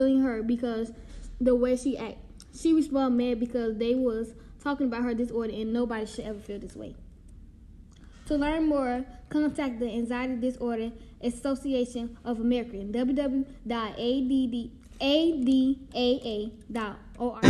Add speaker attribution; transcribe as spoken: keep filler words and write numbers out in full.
Speaker 1: her because the way she act. She responded mad because they was talking about her disorder and nobody should ever feel this way. To learn more, contact the Anxiety Disorder Association of America, w w w dot a d d a d a a dot org.